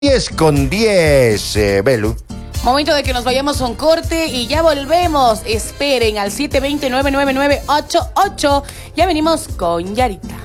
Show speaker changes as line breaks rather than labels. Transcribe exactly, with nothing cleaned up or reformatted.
diez con diez, eh, Belu.
Momento de que nos vayamos a un corte y ya volvemos. Esperen al siete dos cero, nueve nueve nueve, ocho ocho. Ya venimos con Yarita.